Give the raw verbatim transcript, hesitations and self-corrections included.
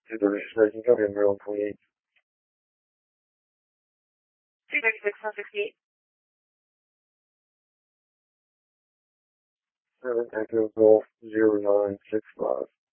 two thirty-six, Maryland, copy on Maryland twenty-eight. two thirty-six, one sixty-eight. Seven Echo Golf zero nine six five.